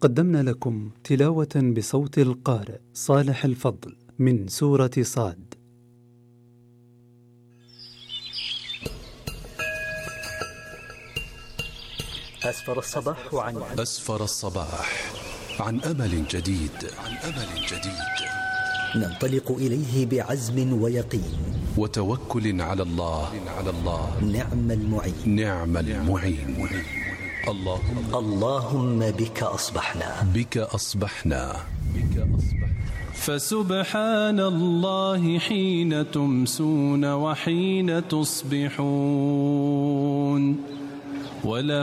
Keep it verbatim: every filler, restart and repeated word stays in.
قدمنا لكم تلاوة بصوت القارئ صالح الفضل من سورة صاد. أسفر الصباح عن أسفر الصباح عن أمل جديد عن أمل جديد ننطلق إليه بعزم ويقين وتوكل على الله على الله نعم المعين نعم المعين. اللهم اللهم بك أصبحنا بك أصبحنا بك أصبحنا فسبحان الله حين تمسون وحين تصبحون وله